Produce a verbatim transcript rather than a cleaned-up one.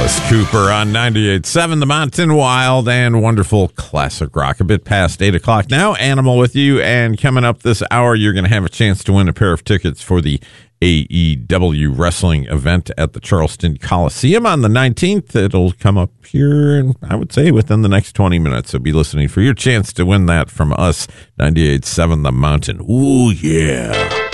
Alice Cooper on ninety-eight point seven The Mountain, wild and wonderful classic rock. A bit past eight o'clock now. Animal with you, and coming up this hour, you're going to have a chance to win a pair of tickets for the A E W wrestling event at the Charleston Coliseum on the nineteenth. It'll come up here, and I would say within the next twenty minutes. So be listening for your chance to win that from us, ninety-eight point seven The Mountain. Ooh, yeah.